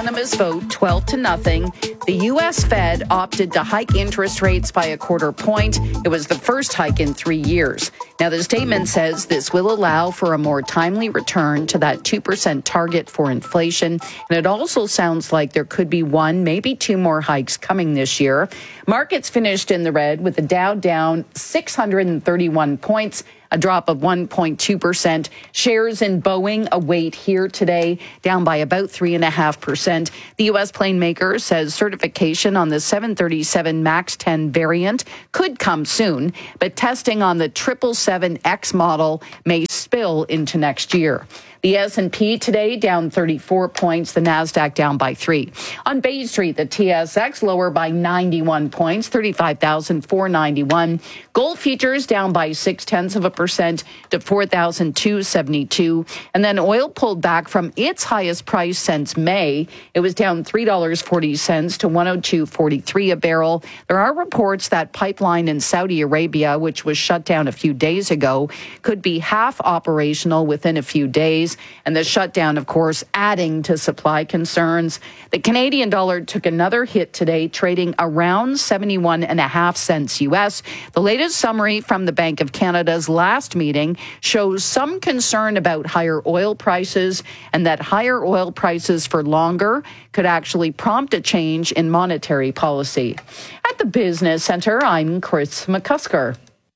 unanimous vote, 12-0. The U.S. Fed opted to hike interest rates by a quarter point. It was the first hike in 3 years. Now, the statement says this will allow for a more timely return to that 2% target for inflation. And it also sounds like there could be one, maybe two more hikes coming this year. Markets finished in the red with the Dow down 631 points, a drop of 1.2%. Shares in Boeing await here today, down by about 3.5%. The U.S. plane maker says certification on the 737 MAX 10 variant could come soon, but testing on the 777X model may spill into next year. The S&P today down 34 points, the Nasdaq down by 3. On Bay Street, the TSX lower by 91 points, 35,491. Gold futures down by 0.6% to 4,272. And then oil pulled back from its highest price since May. It was down $3.40 to 102.43 a barrel. There are reports that pipeline in Saudi Arabia, which was shut down a few days ago, could be half operational within a few days. And the shutdown, of course, adding to supply concerns. The Canadian dollar took another hit today, trading around 71.5 cents U.S. The latest summary from the Bank of Canada's last meeting shows some concern about higher oil prices and that higher oil prices for longer could actually prompt a change in monetary policy. At the Business Center, I'm Chris McCusker.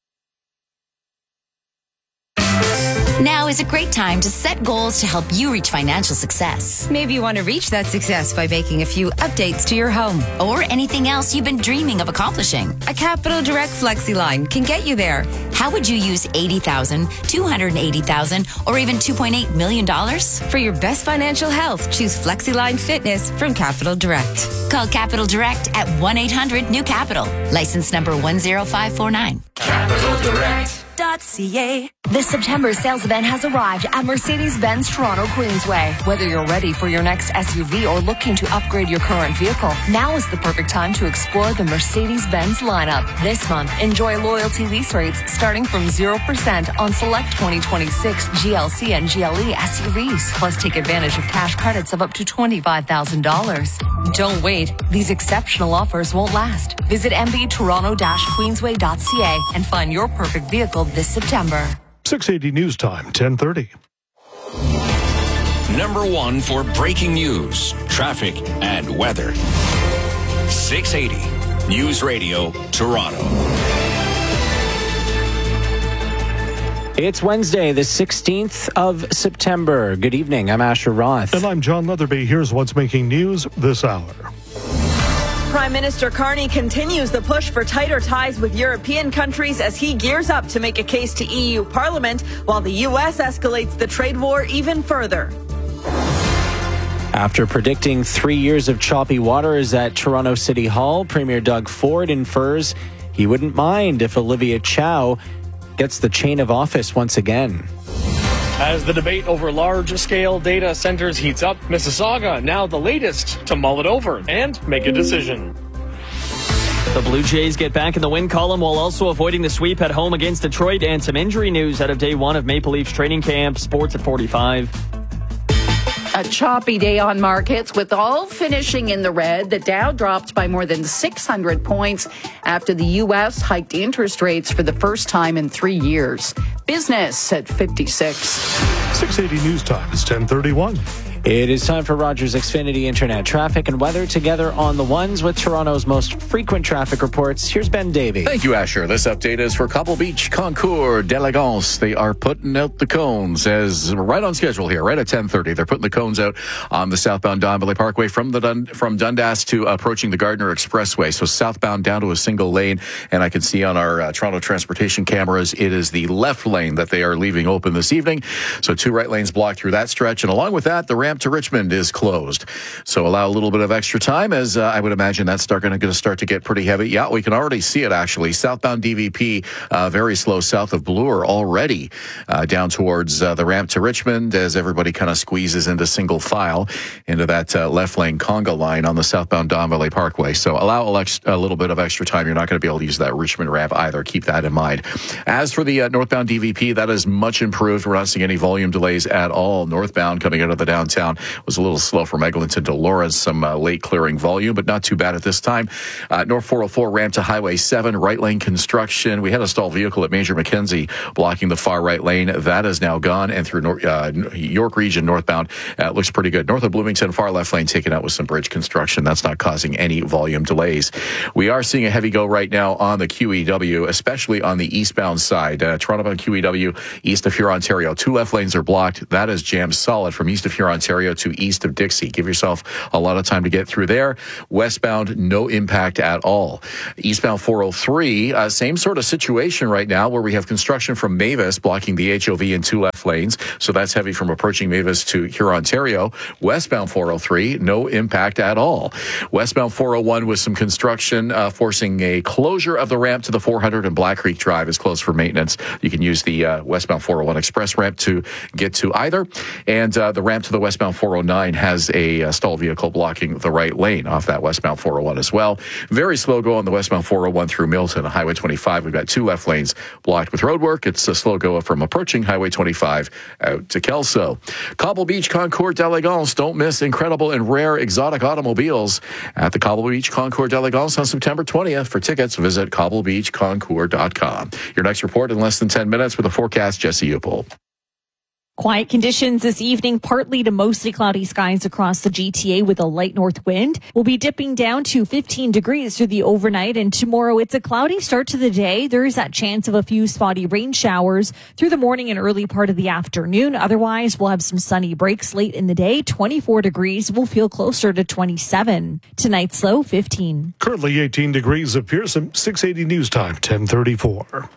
Now is a great time to set goals to help you reach financial success. Maybe you want to reach that success by making a few updates to your home. Or anything else you've been dreaming of accomplishing. A Capital Direct FlexiLine can get you there. How would you use $80,000, $280,000, or even $2.8 million? For your best financial health, choose FlexiLine Fitness from Capital Direct. Call Capital Direct at 1-800-NEW-CAPITAL. License number 10549. CapitalDirect.ca. This September sales event has arrived at Mercedes-Benz Toronto Queensway. Whether you're ready for your next SUV or looking to upgrade your current vehicle, now is the perfect time to explore the Mercedes-Benz lineup. This month, enjoy loyalty lease rates starting from 0% on select 2026 GLC and GLE SUVs. Plus, take advantage of cash credits of up to $25,000. Don't wait. These exceptional offers won't last. Visit mbtoronto-queensway.ca and find your perfect vehicle this September. 680 News Time, 10:30. Number one for breaking news, traffic, and weather. 680 News Radio, Toronto. It's Wednesday, the 16th of September. Good evening. I'm Asher Roth. And I'm John Leatherby. Here's what's making news this hour. Prime Minister Carney continues the push for tighter ties with European countries as he gears up to make a case to EU Parliament while the U.S. escalates the trade war even further. After predicting 3 years of choppy waters at Toronto City Hall, Premier Doug Ford infers he wouldn't mind if Olivia Chow gets the chain of office once again. As the debate over large-scale data centers heats up, Mississauga now the latest to mull it over and make a decision. The Blue Jays get back in the win column while also avoiding the sweep at home against Detroit, and some injury news out of day one of Maple Leafs training camp. Sports at 45. A choppy day on markets with all finishing in the red. The Dow dropped by more than 600 points after the U.S. hiked interest rates for the first time in 3 years. Business at 56. 680 News Time is 10:31. It is time for Rogers Xfinity Internet traffic and weather together on the ones with Toronto's most frequent traffic reports. Here's Ben Davey. Thank you, Asher. This update is for Cobble Beach, Concours, d'Elegance. They are putting out the cones as right on schedule here, right at 10:30. They're putting the cones out on the southbound Don Valley Parkway from Dundas to approaching the Gardner Expressway. So southbound down to a single lane. And I can see on our Toronto transportation cameras, it is the left lane that they are leaving open this evening. So 2 right lanes blocked through that stretch. And along with that, the ramp to Richmond is closed. So allow a little bit of extra time as I would imagine that's going to start to get pretty heavy. Yeah, we can already see it actually. Southbound DVP, very slow south of Bloor already down towards the ramp to Richmond as everybody kind of squeezes into single file into that left lane conga line on the southbound Don Valley Parkway. So allow a little bit of extra time. You're not going to be able to use that Richmond ramp either. Keep that in mind. As for the northbound DVP, that is much improved. We're not seeing any volume delays at all. Northbound coming out of the downtown westbound was a little slow from Eglinton to Lawrence. Some late clearing volume, but not too bad at this time. North 404 ramp to Highway 7, right lane construction. We had a stalled vehicle at Major Mackenzie blocking the far right lane. That is now gone, and through York Region northbound, looks pretty good. North of Bloomington, far left lane taken out with some bridge construction. That's not causing any volume delays. We are seeing a heavy go right now on the QEW, especially on the eastbound side. Toronto-bound QEW, east of Hurontario. 2 left lanes are blocked. That is jammed solid from east of Hurontario to east of Dixie. Give yourself a lot of time to get through there. Westbound, no impact at all. Eastbound 403, same sort of situation right now where we have construction from Mavis blocking the HOV in 2 left lanes. So that's heavy from approaching Mavis to Hurontario. Westbound 403, no impact at all. Westbound 401 with some construction forcing a closure of the ramp to the 400 and Black Creek Drive is closed for maintenance. You can use the westbound 401 express ramp to get to either. And the ramp to the westbound 409 has a stalled vehicle blocking the right lane off that westbound 401 as well. Very slow go on the westbound 401 through Milton. Highway 25, we've got 2 left lanes blocked with road work. It's a slow go from approaching Highway 25 out to Kelso. Cobble Beach Concours d'Elegance. Don't miss incredible and rare exotic automobiles at the Cobble Beach Concours d'Elegance on September 20th. For tickets, visit cobblebeachconcours.com. Your next report in less than 10 minutes with a forecast, Jesse Upel. Quiet conditions this evening, partly to mostly cloudy skies across the GTA with a light north wind. We'll be dipping down to 15 degrees through the overnight, and tomorrow it's a cloudy start to the day. There is that chance of a few spotty rain showers through the morning and early part of the afternoon. Otherwise, we'll have some sunny breaks late in the day. 24 degrees will feel closer to 27. Tonight's low 15. Currently 18 degrees at Pearson. 680 News Time, 10:34.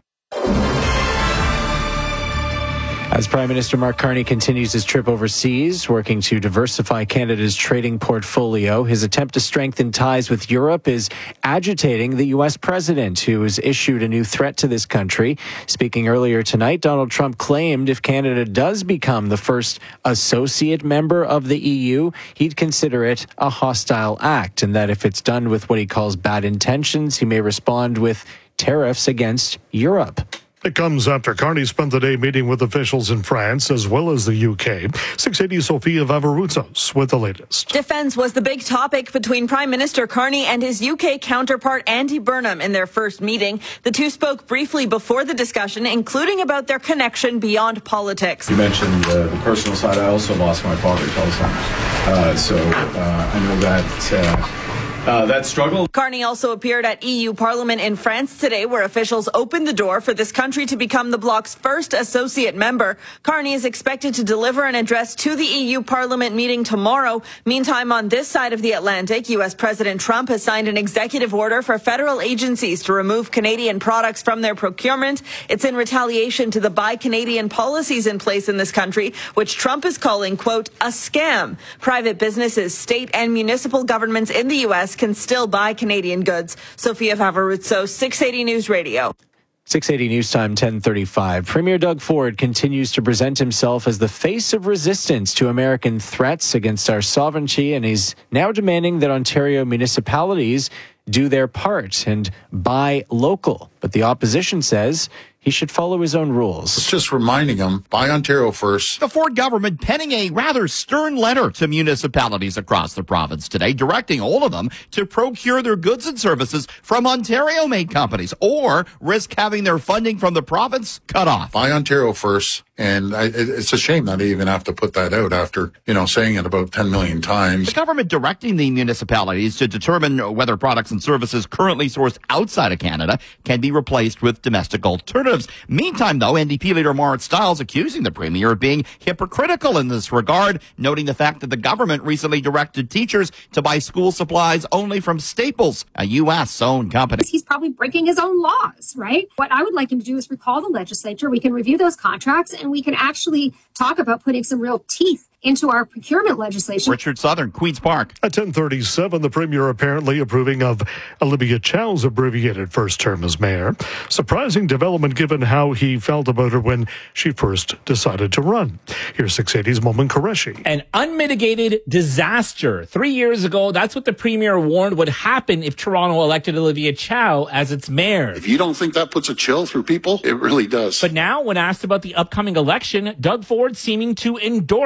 As Prime Minister Mark Carney continues his trip overseas, working to diversify Canada's trading portfolio, his attempt to strengthen ties with Europe is agitating the U.S. president, who has issued a new threat to this country. Speaking earlier tonight, Donald Trump claimed if Canada does become the first associate member of the EU, he'd consider it a hostile act, and that if it's done with what he calls bad intentions, he may respond with tariffs against Europe. It comes after Carney spent the day meeting with officials in France as well as the UK. 680 Sofia Vavaroutsos with the latest. Defense was the big topic between Prime Minister Carney and his UK counterpart Andy Burnham in their first meeting. The two spoke briefly before the discussion, including about their connection beyond politics. You mentioned the personal side. I also lost my father to Alzheimer's. I know that struggle. Carney also appeared at EU Parliament in France today, where officials opened the door for this country to become the bloc's first associate member. Carney is expected to deliver an address to the EU Parliament meeting tomorrow. Meantime, on this side of the Atlantic, U.S. President Trump has signed an executive order for federal agencies to remove Canadian products from their procurement. It's in retaliation to the Buy Canadian policies in place in this country, which Trump is calling, quote, a scam. Private businesses, state and municipal governments in the U.S. can still buy Canadian goods. Sofia Favaruzzo, 680 News Radio. 680 News Time, 10:35. Premier Doug Ford continues to present himself as the face of resistance to American threats against our sovereignty, and he's now demanding that Ontario municipalities do their part and buy local. But the opposition says he should follow his own rules. It's just reminding them, buy Ontario first. The Ford government penning a rather stern letter to municipalities across the province today, directing all of them to procure their goods and services from Ontario-made companies or risk having their funding from the province cut off. Buy Ontario first. And it's a shame that I even have to put that out after, saying it about 10 million times. The government directing the municipalities to determine whether products and services currently sourced outside of Canada can be replaced with domestic alternatives. Meantime, though, NDP leader Marit Stiles accusing the Premier of being hypocritical in this regard, noting the fact that the government recently directed teachers to buy school supplies only from Staples, a U.S.-owned company. He's probably breaking his own laws, right? What I would like him to do is recall the legislature. We can review those contracts and we can actually talk about putting some real teeth into our procurement legislation. Richard Southern, Queen's Park. At 10:37, the Premier apparently approving of Olivia Chow's abbreviated first term as mayor. Surprising development given how he felt about her when she first decided to run. Here's 680's Momin Qureshi. An unmitigated disaster. 3 years ago, that's what the Premier warned would happen if Toronto elected Olivia Chow as its mayor. If you don't think that puts a chill through people, it really does. But now, when asked about the upcoming election, Doug Ford seeming to endorse Chow.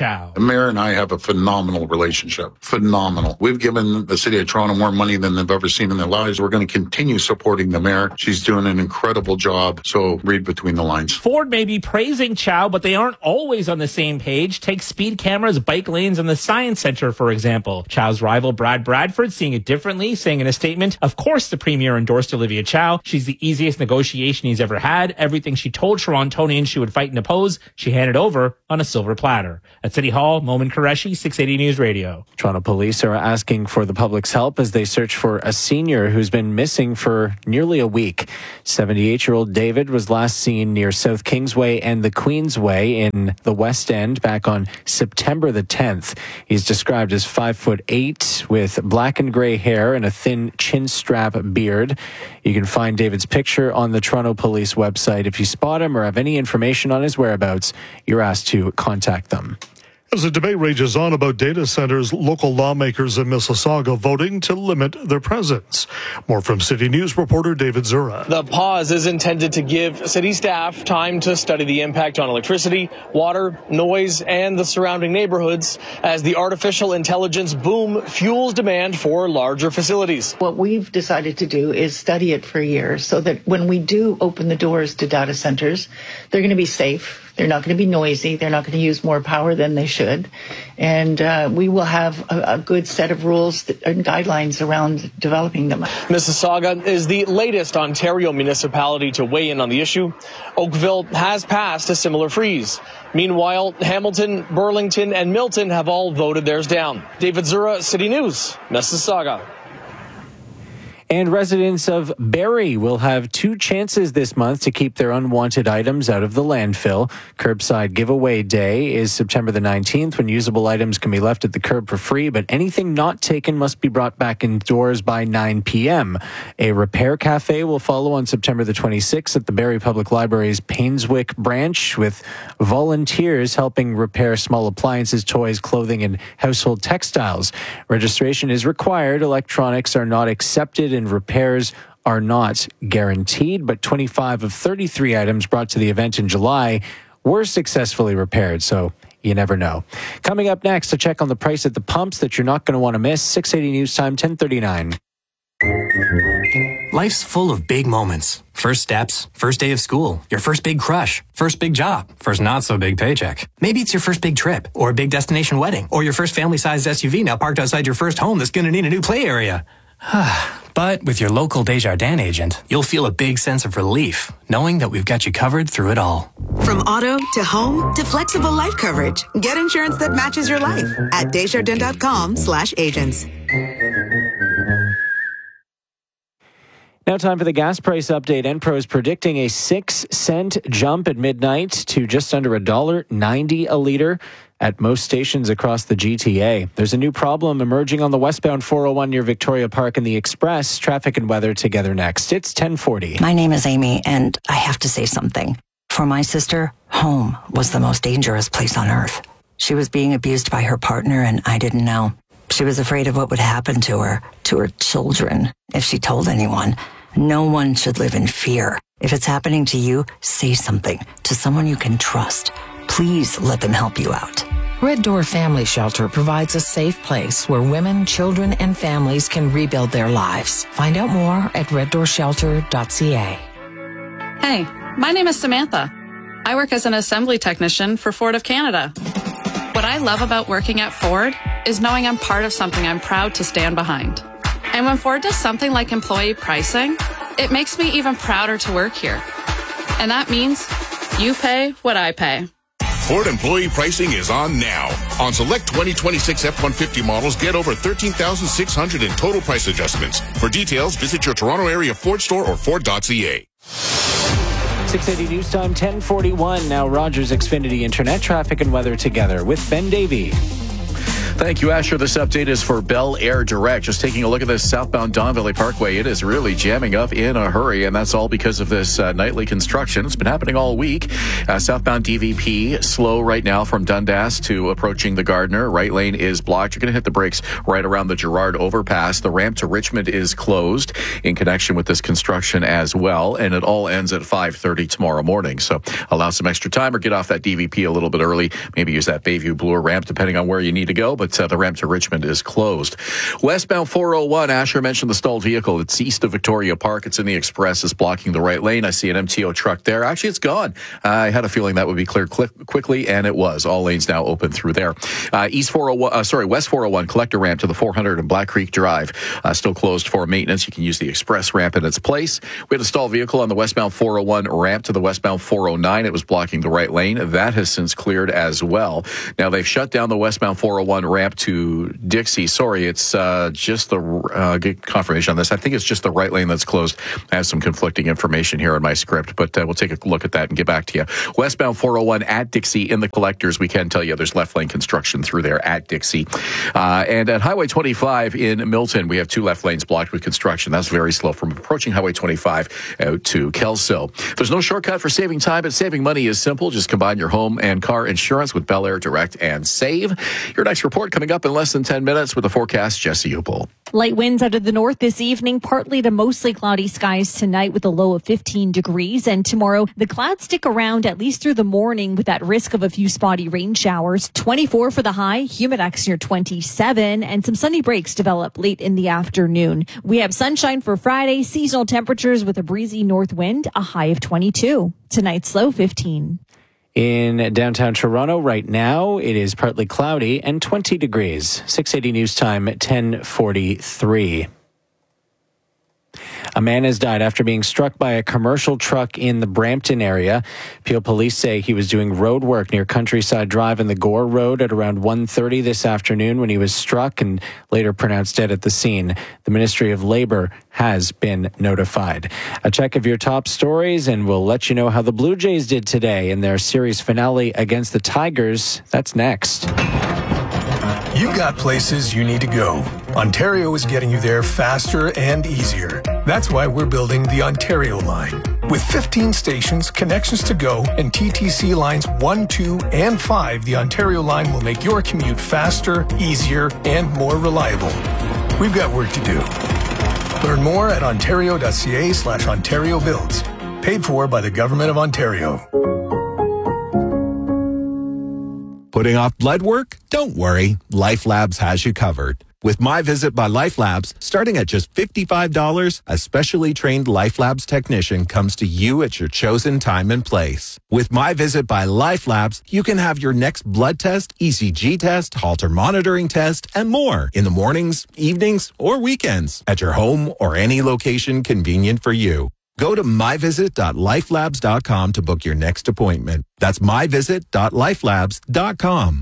Chow. The mayor and I have a phenomenal relationship. Phenomenal. We've given the city of Toronto more money than they've ever seen in their lives. We're going to continue supporting the mayor. She's doing an incredible job. So read between the lines. Ford may be praising Chow, but they aren't always on the same page. Take speed cameras, bike lanes, and the Science Center, for example. Chow's rival Brad Bradford seeing it differently, saying in a statement, "Of course the premier endorsed Olivia Chow. She's the easiest negotiation he's ever had. Everything she told Torontonians she would fight and oppose, she handed over on a silver platter." At City Hall, Momin Qureshi, 680 News Radio. Toronto police are asking for the public's help as they search for a senior who's been missing for nearly a week. 78-year-old David was last seen near South Kingsway and the Queensway in the West End back on September the 10th. He's described as 5'8" with black and gray hair and a thin chin strap beard. You can find David's picture on the Toronto Police website. If you spot him or have any information on his whereabouts, you're asked to contact them. As the debate rages on about data centers, local lawmakers in Mississauga voting to limit their presence. More from City News reporter David Zura. The pause is intended to give city staff time to study the impact on electricity, water, noise, and the surrounding neighborhoods as the artificial intelligence boom fuels demand for larger facilities. What we've decided to do is study it for years so that when we do open the doors to data centers, they're going to be safe. They're not going to be noisy. They're not going to use more power than they should. And we will have a good set of rules and guidelines around developing them. Mississauga is the latest Ontario municipality to weigh in on the issue. Oakville has passed a similar freeze. Meanwhile, Hamilton, Burlington, and Milton have all voted theirs down. David Zura, City News, Mississauga. And residents of Barrie will have 2 chances this month to keep their unwanted items out of the landfill. Curbside Giveaway Day is September the 19th, when usable items can be left at the curb for free, but anything not taken must be brought back indoors by 9 p.m. A repair cafe will follow on September the 26th at the Barrie Public Library's Painswick branch, with volunteers helping repair small appliances, toys, clothing, and household textiles. Registration is required. Electronics are not accepted and repairs are not guaranteed, but 25 of 33 items brought to the event in July were successfully repaired, so you never know. Coming up next, a check on the price at the pumps that you're not going to want to miss. 680 News Time, 10:39. Life's full of big moments. First steps, first day of school, your first big crush, first big job, first not so big paycheck. Maybe it's your first big trip, or a big destination wedding, or your first family-sized SUV now parked outside your first home that's going to need a new play area. But with your local Desjardins agent, you'll feel a big sense of relief, knowing that we've got you covered through it all. From auto to home to flexible life coverage, get insurance that matches your life at Desjardins.com/agents. Now time for the gas price update. Enpro is predicting a 6-cent jump at midnight to just under $1.90 a litre at most stations across the GTA. There's a new problem emerging on the westbound 401 near Victoria Park and the Express. Traffic and weather together next. It's 10:40. My name is Amy, and I have to say something. For my sister, home was the most dangerous place on earth. She was being abused by her partner, and I didn't know. She was afraid of what would happen to her children, if she told anyone. No one should live in fear. If it's happening to you, say something to someone you can trust. Please let them help you out. Red Door Family Shelter provides a safe place where women, children, and families can rebuild their lives. Find out more at reddoorshelter.ca. Hey, my name is Samantha. I work as an assembly technician for Ford of Canada. What I love about working at Ford is knowing I'm part of something I'm proud to stand behind. And when Ford does something like employee pricing, it makes me even prouder to work here. And that means you pay what I pay. Ford employee pricing is on now. On select 2026 F-150 models, get over $13,600 in total price adjustments. For details, visit your Toronto area Ford store or Ford.ca. 680 News Time, 10:41. Now Rogers Xfinity Internet traffic and weather together with Ben Davey. Thank you, Asher. This update is for Bel Air Direct. Just taking a look at this southbound Don Valley Parkway. It is really jamming up in a hurry, and that's all because of this nightly construction. It's been happening all week. Southbound DVP slow right now from Dundas to approaching the Gardner. Right lane is blocked. You're going to hit the brakes right around the Girard overpass. The ramp to Richmond is closed in connection with this construction as well, and it all ends at 5:30 tomorrow morning. So allow some extra time or get off that DVP a little bit early. Maybe use that Bayview Bloor ramp depending on where you need to go, but the ramp to Richmond is closed. Westbound 401, Asher mentioned the stalled vehicle. It's east of Victoria Park. It's in the express. It's blocking the right lane. I see an MTO truck there. Actually, it's gone. I had a feeling that would be cleared quickly, and it was. All lanes now open through there. West 401 collector ramp to the 400 and Black Creek Drive. Still closed for maintenance. You can use the express ramp in its place. We had a stalled vehicle on the westbound 401 ramp to the westbound 409. It was blocking the right lane. That has since cleared as well. Now, they've shut down the westbound 401 ramp to Dixie. Sorry, it's just the get confirmation on this. I think it's just the right lane that's closed. I have some conflicting information here in my script, but we'll take a look at that and get back to you. Westbound 401 at Dixie in the collectors. We can tell you there's left lane construction through there at Dixie. And at Highway 25 in Milton, we have 2 left lanes blocked with construction. That's very slow from approaching Highway 25 out to Kelso. There's no shortcut for saving time, but saving money is simple. Just combine your home and car insurance with Bel Air Direct and save. Your next report coming up in less than 10 minutes with the forecast, Jesse Upel. Light winds out of the north this evening, partly to mostly cloudy skies tonight with a low of 15 degrees. And tomorrow, the clouds stick around at least through the morning with that risk of a few spotty rain showers. 24 for the high, humidex near 27, and some sunny breaks develop late in the afternoon. We have sunshine for Friday, seasonal temperatures with a breezy north wind, a high of 22. Tonight's low 15. In downtown Toronto right now, it is partly cloudy and 20 degrees. 680 news time at 10:43. A man has died after being struck by a commercial truck in the Brampton area. Peel police say he was doing road work near Countryside Drive and the Gore Road at around 1:30 this afternoon when he was struck and later pronounced dead at the scene. The Ministry of Labour has been notified. A check of your top stories, and we'll let you know how the Blue Jays did today in their series finale against the Tigers. That's next. You've got places you need to go. Ontario is getting you there faster and easier. That's why we're building the Ontario line. With 15 stations, connections to go, and TTC lines 1, 2, and 5, the Ontario line will make your commute faster, easier, and more reliable. We've got work to do. Learn more at ontario.ca/Ontario Builds. Paid for by the Government of Ontario. Putting off blood work? Don't worry. LifeLabs has you covered. With My Visit by LifeLabs, starting at just $55, a specially trained LifeLabs technician comes to you at your chosen time and place. With My Visit by LifeLabs, you can have your next blood test, ECG test, Holter monitoring test, and more in the mornings, evenings, or weekends at your home or any location convenient for you. Go to myvisit.lifelabs.com to book your next appointment. That's myvisit.lifelabs.com.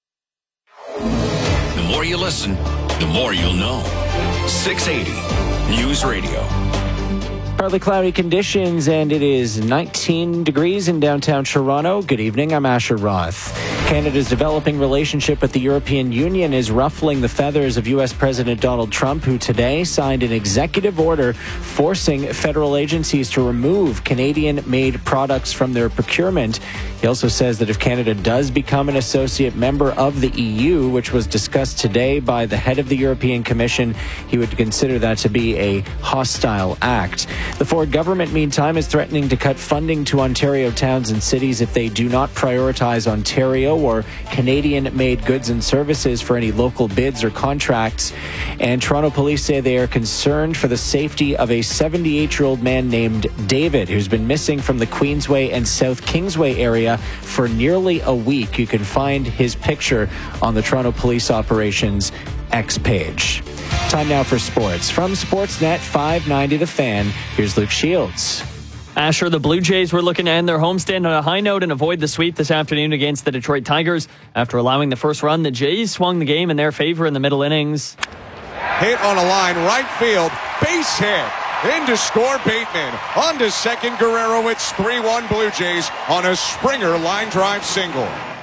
The more you listen, the more you'll know. 680 News Radio. Partly cloudy conditions, and it is 19 degrees in downtown Toronto. Good evening, I'm Asher Roth. Canada's developing relationship with the European Union is ruffling the feathers of U.S. President Donald Trump, who today signed an executive order forcing federal agencies to remove Canadian-made products from their procurement. He also says that if Canada does become an associate member of the EU, which was discussed today by the head of the European Commission, he would consider that to be a hostile act. The Ford government, meantime, is threatening to cut funding to Ontario towns and cities if they do not prioritize Ontario or Canadian-made goods and services for any local bids or contracts. And Toronto police say they are concerned for the safety of a 78-year-old man named David, who's been missing from the Queensway and South Kingsway area for nearly a week. You can find his picture on the Toronto Police Operations X page. Time now for sports. From Sportsnet 590 The Fan, here's Luke Shields. Asher, the Blue Jays were looking to end their homestand on a high note and avoid the sweep this afternoon against the Detroit Tigers. After allowing the first run, the Jays swung the game in their favor in the middle innings. Hit on a line, right field, base hit. In to score Bateman. On to second, Guerrero. It's 3-1 Blue Jays on a Springer line drive single.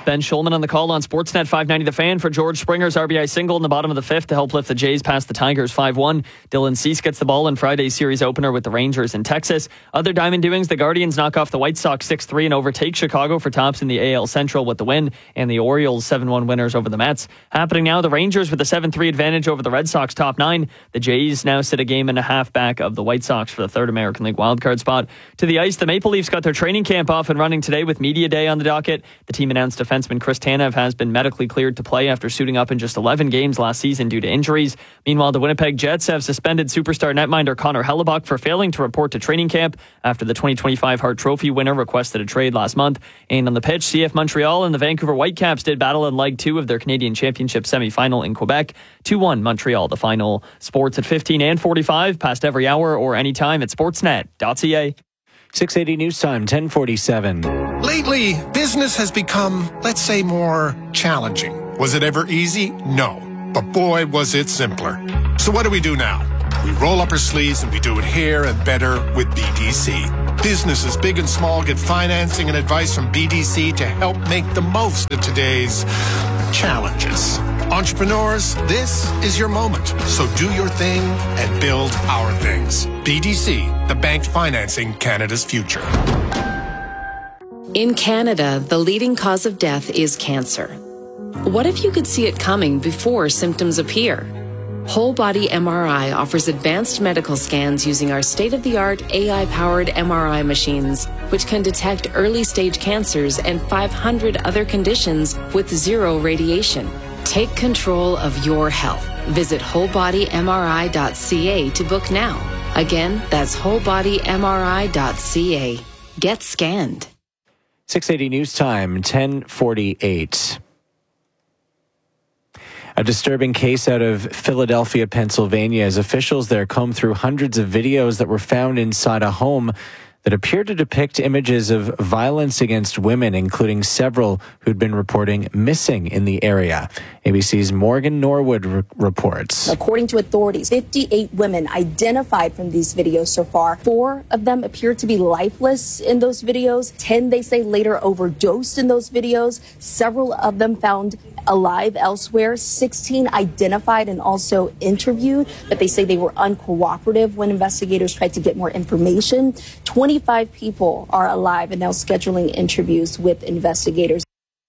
Ben Schulman on the call on Sportsnet 590 The Fan for George Springer's RBI single in the bottom of the fifth to help lift the Jays past the Tigers 5-1. Dylan Cease gets the ball in Friday's series opener with the Rangers in Texas. Other Diamond doings, the Guardians knock off the White Sox 6-3 and overtake Chicago for tops in the AL Central with the win, and the Orioles 7-1 winners over the Mets. Happening now, the Rangers with a 7-3 advantage over the Red Sox top 9. The Jays now sit a game and a half back of the White Sox for the third American League wildcard spot. To the ice, the Maple Leafs got their training camp off and running today with Media Day on the docket. The team announced defenseman Chris Tanev has been medically cleared to play after suiting up in just 11 games last season due to injuries. Meanwhile, the Winnipeg Jets have suspended superstar netminder Connor Hellebuck for failing to report to training camp after the 2025 Hart Trophy winner requested a trade last month. And on the pitch, CF Montreal and the Vancouver Whitecaps did battle in Leg 2 of their Canadian Championship semi-final in Quebec. 2-1 Montreal. The final. Sports at 15 and 45, past every hour or anytime at sportsnet.ca. 680 News Time, 10:47. Lately, business has become, let's say, more challenging. Was it ever easy? No. But boy, was it simpler. So what do we do now? We roll up our sleeves and we do it here and better with BDC. Businesses big and small get financing and advice from BDC to help make the most of today's challenges. Entrepreneurs, this is your moment. So do your thing and build our things. BDC, the bank financing Canada's future. In Canada, the leading cause of death is cancer. What if you could see it coming before symptoms appear? Whole Body MRI offers advanced medical scans using our state-of-the-art AI-powered MRI machines, which can detect early-stage cancers and 500 other conditions with zero radiation. Take control of your health. Visit wholebodymri.ca to book now. Again, that's wholebodymri.ca. Get scanned. 680 News Time, 10:48. A disturbing case out of Philadelphia, Pennsylvania, as officials there comb through hundreds of videos that were found inside a home that appear to depict images of violence against women, including several who'd been reporting missing in the area. ABC's Morgan Norwood reports. According to authorities, 58 women identified from these videos so far. 4 of them appear to be lifeless in those videos. 10, they say, later overdosed in those videos. Several of them found alive elsewhere. 16 identified and also interviewed, but they say they were uncooperative when investigators tried to get more information. 25 people are alive and now scheduling interviews with investigators.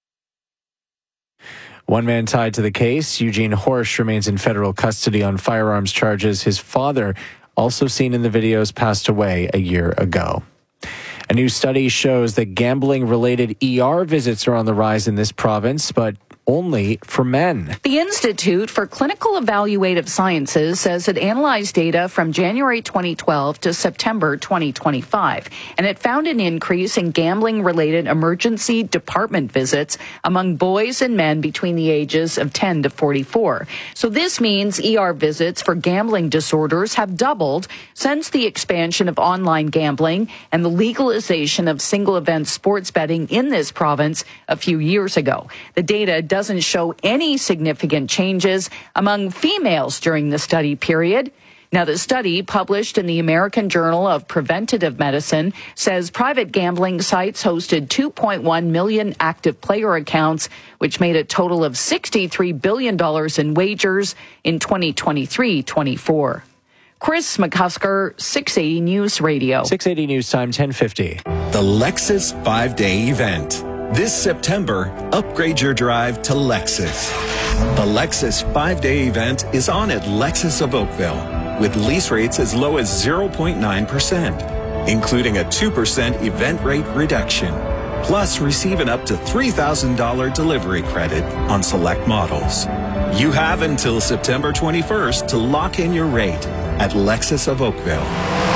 One man tied to the case, Eugene Horsch, remains in federal custody on firearms charges. His father, also seen in the videos, passed away a year ago. A new study shows that gambling-related ER visits are on the rise in this province, but only for men. The Institute for Clinical Evaluative Sciences says it analyzed data from January 2012 to September 2025, and it found an increase in gambling-related emergency department visits among boys and men between the ages of 10 to 44. So this means ER visits for gambling disorders have doubled since the expansion of online gambling and the legalization of single-event sports betting in this province a few years ago. The data doesn't show any significant changes among females during the study period. Now, the study, published in the American Journal of Preventative Medicine, says private gambling sites hosted 2.1 million active player accounts, which made a total of $63 billion in wagers in 2023-24. Chris McCusker, 680 News Radio. 680 News Time, 10:50. The Lexus 5-Day Event. This September, upgrade your drive to Lexus. The Lexus 5-Day Event is on at Lexus of Oakville, with lease rates as low as 0.9%, including a 2% event rate reduction. Plus, receive an up to $3,000 delivery credit on select models. You have until September 21st to lock in your rate at Lexus of Oakville.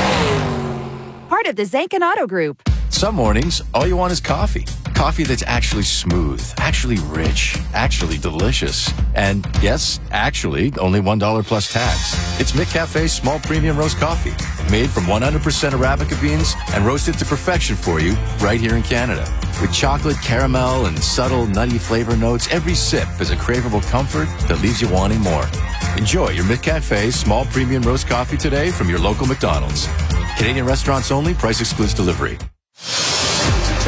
Part of the Zankin Auto Group. Some mornings, all you want is coffee. Coffee that's actually smooth, actually rich, actually delicious. And yes, actually, only $1 plus tax. It's McCafe's small premium roast coffee, made from 100% Arabica beans and roasted to perfection for you right here in Canada. With chocolate, caramel, and subtle nutty flavor notes, every sip is a craveable comfort that leaves you wanting more. Enjoy your McCafe small premium roast coffee today from your local McDonald's. Canadian restaurants only, price excludes delivery.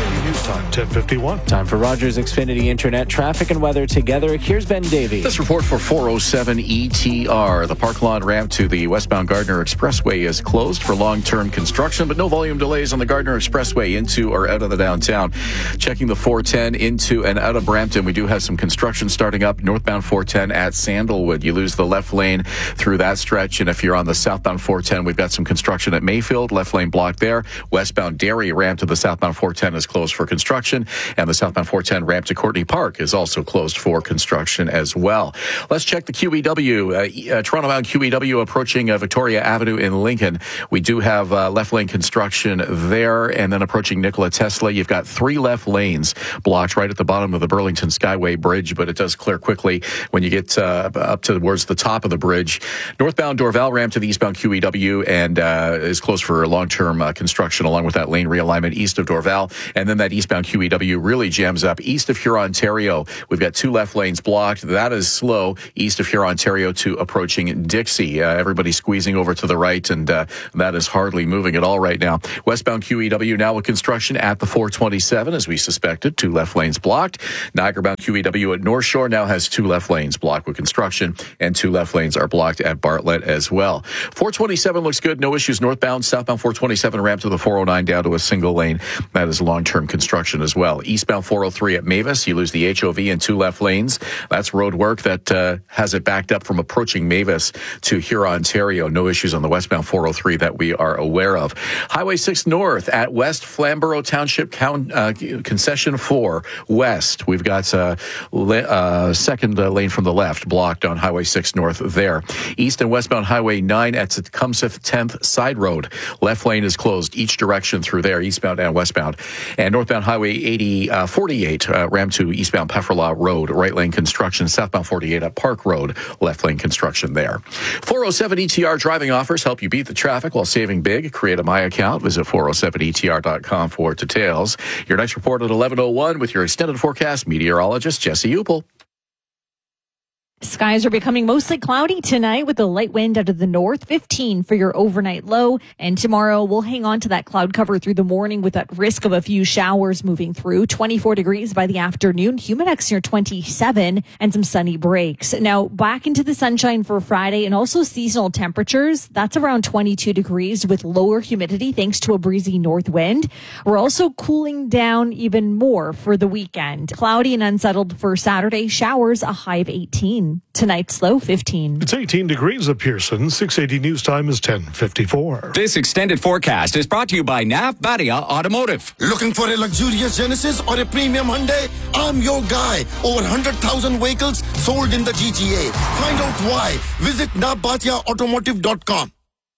time, 10:51. Time for Rogers Xfinity Internet traffic and weather together. Here's Ben Davey. This report for 407 ETR. The Park Lawn ramp to the westbound Gardner Expressway is closed for long-term construction, but no volume delays on the Gardner Expressway into or out of the downtown. Checking the 410 into and out of Brampton, we do have some construction starting up northbound 410 at Sandalwood. You lose the left lane through that stretch, and if you're on the southbound 410, we've got some construction at Mayfield, left lane blocked there. Westbound Derry ramp to the southbound 410 is closed for construction, and the southbound 410 ramp to Courtney Park is also closed for construction as well. Let's check the QEW. Toronto-bound QEW approaching Victoria Avenue in Lincoln. We do have left lane construction there, and then approaching Nikola Tesla, you've got 3 left lanes blocked right at the bottom of the Burlington Skyway Bridge, but it does clear quickly when you get up towards the top of the bridge. Northbound Dorval ramp to the eastbound QEW and is closed for long-term construction along with that lane realignment east of Dorval. And then that eastbound QEW really jams up east of Huron-Ontario. We've got 2 left lanes blocked. That is slow east of Huron-Ontario to approaching Dixie. Everybody's squeezing over to the right, and that is hardly moving at all right now. Westbound QEW now with construction at the 427, as we suspected. 2 left lanes blocked. Niagara-bound QEW at North Shore now has 2 left lanes blocked with construction, and 2 left lanes are blocked at Bartlett as well. 427 looks good. No issues northbound. Southbound 427 ramp to the 409 down to a single lane. That is long-term construction as well. Eastbound 403 at Mavis, you lose the HOV and 2 left lanes. That's road work that has it backed up from approaching Mavis to Huron-Ontario. No issues on the westbound 403 that we are aware of. Highway 6 North at West Flamborough Township Concession 4 West. We've got second lane from the left blocked on Highway 6 North there. East and westbound Highway 9 at Tecumseh 10th Side Road. Left lane is closed each direction through there, eastbound and westbound. And northbound Highway 48 ramp to eastbound Pefferlaw Road. Right lane construction. Southbound 48 at Park Road. Left lane construction there. 407 ETR driving offers help you beat the traffic while saving big. Create a My Account. Visit 407etr.com for details. Your next report at 11:01 with your extended forecast meteorologist Jesse Upel. Skies are becoming mostly cloudy tonight with a light wind out of the north, 15 for your overnight low. And tomorrow we'll hang on to that cloud cover through the morning with that risk of a few showers moving through. 24 degrees by the afternoon, humidex near 27, and some sunny breaks. Now back into the sunshine for Friday and also seasonal temperatures. That's around 22 degrees with lower humidity thanks to a breezy north wind. We're also cooling down even more for the weekend. Cloudy and unsettled for Saturday, showers, a high of 18. Tonight's low 15. It's 18 degrees at Pearson. 680 news time is 10:54. This extended forecast is brought to you by Nav Badia Automotive. Looking for a luxurious Genesis or a premium Hyundai? I'm your guy. Over 100,000 vehicles sold in the GTA. Find out why. Visit navbatiaautomotive.com.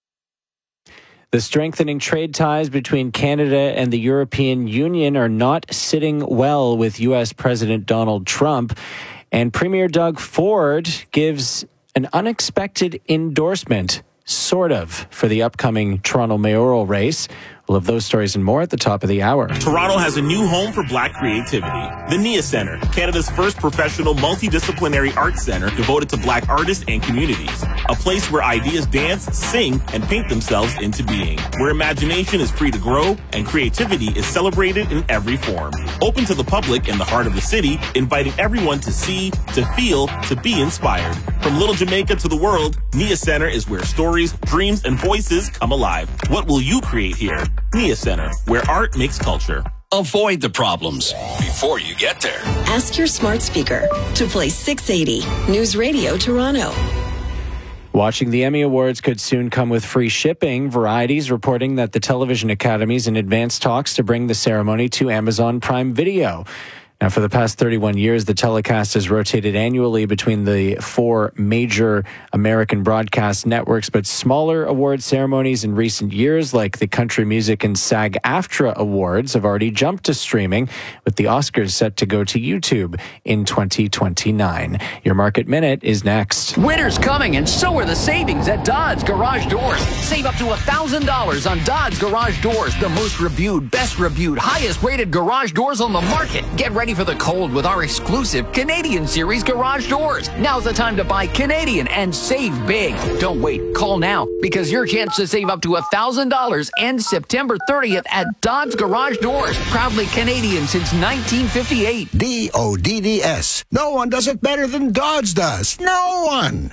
The strengthening trade ties between Canada and the European Union are not sitting well with U.S. President Donald Trump. And Premier Doug Ford gives an unexpected endorsement, sort of, for the upcoming Toronto mayoral race. We'll have those stories and more at the top of the hour. Toronto has a new home for Black creativity. The NIA Centre, Canada's first professional multidisciplinary arts centre devoted to Black artists and communities. A place where ideas dance, sing, and paint themselves into being. Where imagination is free to grow and creativity is celebrated in every form. Open to the public in the heart of the city, inviting everyone to see, to feel, to be inspired. From Little Jamaica to the world, NIA Centre is where stories, dreams, and voices come alive. What will you create here? NIA Centre, where art makes culture. Avoid the problems before you get there. Ask your smart speaker to play 680 News Radio Toronto. Watching the Emmy Awards could soon come with free shipping. Variety's reporting that the Television Academy is in advanced talks to bring the ceremony to Amazon Prime Video. Now, for the past 31 years, the telecast has rotated annually between the 4 major American broadcast networks, but smaller award ceremonies in recent years, like the Country Music and SAG-AFTRA Awards, have already jumped to streaming, with the Oscars set to go to YouTube in 2029. Your Market Minute is next. Winter's coming, and so are the savings at Dodds Garage Doors. Save up to $1,000 on Dodds Garage Doors, the most reviewed, best reviewed, highest rated garage doors on the market. Get ready ready for the cold with our exclusive Canadian Series garage doors. Now's the time to buy Canadian and save big. Don't wait. Call now because your chance to save up to $1,000 ends September 30th at Dodds Garage Doors. Proudly Canadian since 1958. DODDS. No one does it better than Dodds does. No one.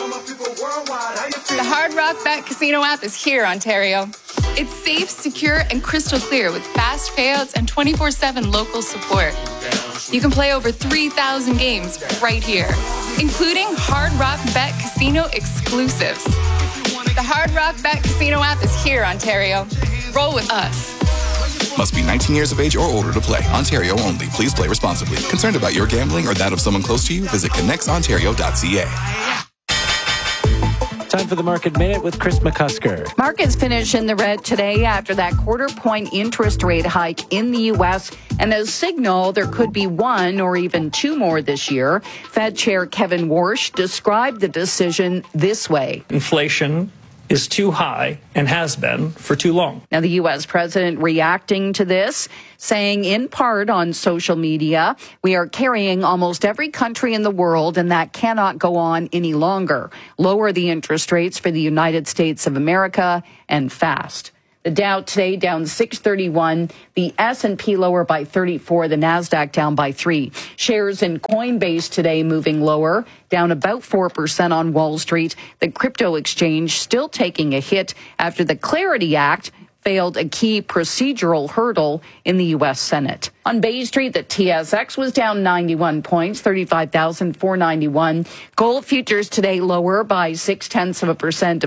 The Hard Rock Bet Casino app is here, Ontario. It's safe, secure, and crystal clear with fast payouts and 24/7 local support. You can play over 3,000 games right here, including Hard Rock Bet Casino exclusives. The Hard Rock Bet Casino app is here, Ontario. Roll with us. Must be 19 years of age or older to play. Ontario only. Please play responsibly. Concerned about your gambling or that of someone close to you? Visit connectsontario.ca. Time for the Market Minute with Chris McCusker. Markets finish in the red today after that quarter-point interest rate hike in the U.S. and a signal there could be one or even two more this year. Fed Chair Kevin Warsh described the decision this way. Inflation is too high and has been for too long. Now, the U.S. president reacting to this, saying in part on social media, we are carrying almost every country in the world, and that cannot go on any longer. Lower the interest rates for the United States of America and fast. The Dow today down 631, the S&P lower by 34, the Nasdaq down by 3. Shares in Coinbase today moving lower, down about 4% on Wall Street. The crypto exchange still taking a hit after the Clarity Act failed a key procedural hurdle in the U.S. Senate. On Bay Street, the TSX was down 91 points, 35,491. Gold futures today lower by 0.6% to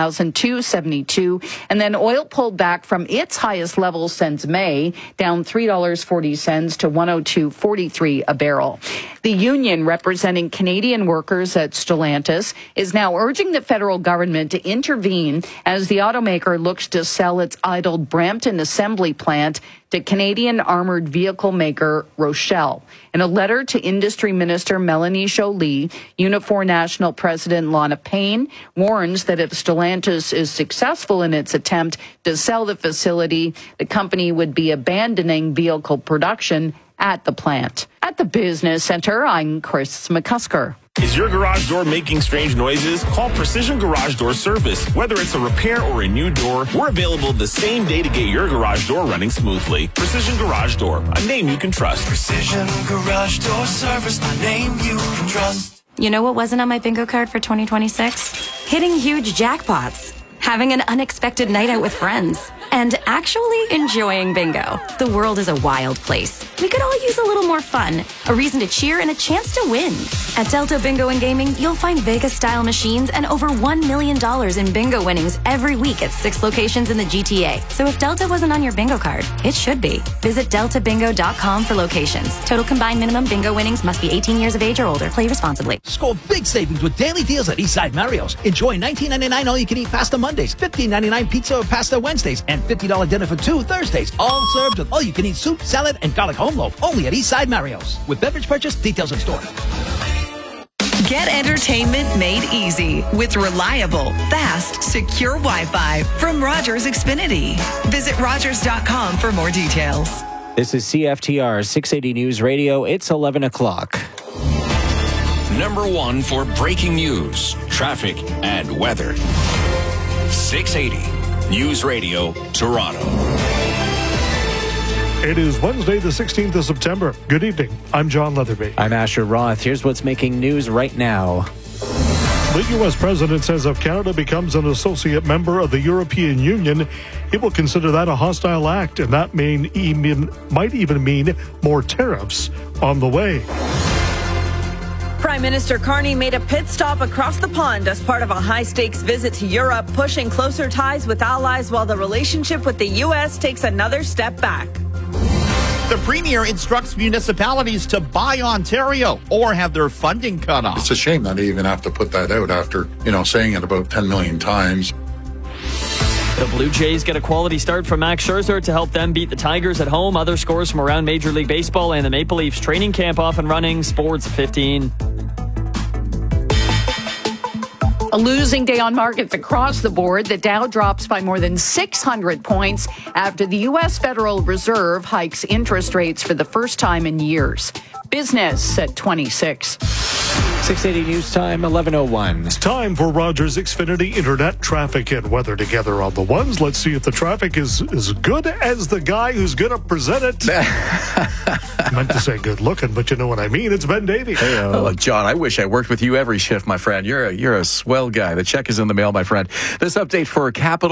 4,272. And then oil pulled back from its highest level since May, down $3.40 to 102.43 a barrel. The union representing Canadian workers at Stellantis is now urging the federal government to intervene as the automaker looks to sell its idled Brampton assembly plant to Canadian armored vehicle maker Rochelle. In a letter to Industry Minister Melanie Joly, Unifor National President Lana Payne warns that if Stellantis is successful in its attempt to sell the facility, the company would be abandoning vehicle production at the plant. At the Business Center, I'm Chris McCusker. Is your garage door making strange noises? Call Precision Garage Door Service. Whether it's a repair or a new door, we're available the same day to get your garage door running smoothly. Precision Garage Door, a name you can trust. Precision Garage Door Service, a name you can trust. You know what wasn't on my bingo card for 2026? Hitting huge jackpots, having an unexpected night out with friends, and actually enjoying bingo. The world is a wild place. We could all use a little more fun, a reason to cheer, and a chance to win. At Delta Bingo and Gaming, you'll find Vegas-style machines and over $1 million in bingo winnings every week at 6 locations in the GTA. So if Delta wasn't on your bingo card, it should be. Visit deltabingo.com for locations. Total combined minimum bingo winnings must be 18 years of age or older. Play responsibly. Score big savings with daily deals at Eastside Mario's. Enjoy $19.99 all-you-can-eat pasta Mondays, $15.99 pizza or pasta Wednesdays, and $50 dinner for 2 Thursdays. All served with all-you-can-eat soup, salad, and garlic home loaf. Only at Eastside Mario's. With beverage purchase, details in store. Get entertainment made easy with reliable, fast, secure Wi-Fi from Rogers Xfinity. Visit Rogers.com for more details. This is CFTR 680 News Radio. It's 11 o'clock. Number 1 for breaking news, traffic, and weather. 680 News Radio, Toronto. It is Wednesday, the 16th of September. Good evening. I'm John Leatherby. I'm Asher Roth. Here's what's making news right now. The U.S. president says if Canada becomes an associate member of the European Union, he will consider that a hostile act, and that might even mean more tariffs on the way. Prime Minister Carney made a pit stop across the pond as part of a high-stakes visit to Europe, pushing closer ties with allies while the relationship with the U.S. takes another step back. The Premier instructs municipalities to buy Ontario or have their funding cut off. It's a shame that they even have to put that out after, saying it about 10 million times. The Blue Jays get a quality start from Max Scherzer to help them beat the Tigers at home. Other scores from around Major League Baseball and the Maple Leafs training camp off and running. Sports 15. A losing day on markets across the board. The Dow drops by more than 600 points after the U.S. Federal Reserve hikes interest rates for the first time in years. Business at 26. 680 News Time, 11:01. It's time for Rogers Xfinity Internet traffic and weather together on the ones. Let's see if the traffic is as good as the guy who's going to present it. I meant to say good looking, but you know what I mean. It's Ben Davey. Oh, John, I wish I worked with you every shift, my friend. You're a swell guy. The check is in the mail, my friend. This update for